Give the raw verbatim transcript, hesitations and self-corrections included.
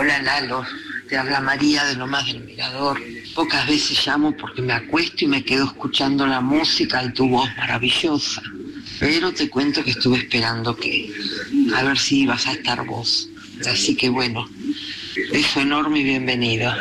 Hola Lalo, te habla María de Lomas del Mirador. Pocas veces llamo porque me acuesto y me quedo escuchando la música y tu voz maravillosa. Pero te cuento que estuve esperando que, a ver si ibas a estar vos. Así que bueno, beso enorme y bienvenido.